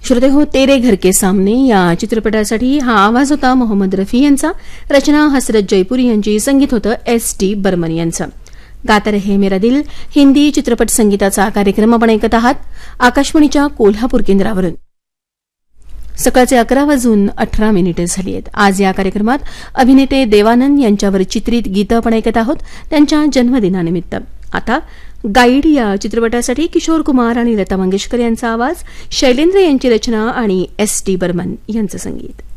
श्रोते हो, तेरे घर के सामने या चित्रपटासाठी हा आवाज होता मोहम्मद रफी यांचा. रचना हसरत जयपुरी यांची. संगीत होतं S.T. बर्मन यांचं. गाता रहे मेरा दिल हिंदी चित्रपट संगीताचा कार्यक्रम आपण ऐकत आहात आकाशवाणीच्या कोल्हापूर केंद्रावरून. सकाळचे 11:18 झाली आहेत. आज या कार्यक्रमात अभिनेते देवानंद यांच्यावर चित्रित गीतं आपण ऐकत आहोत त्यांच्या जन्मदिनानिमित्त. आता गाईड या चित्रपटासाठी किशोर कुमार आणि लता मंगेशकर यांचा आवाज, शैलेंद्र यांची रचना आणि S.T. बर्मन यांचं संगीत.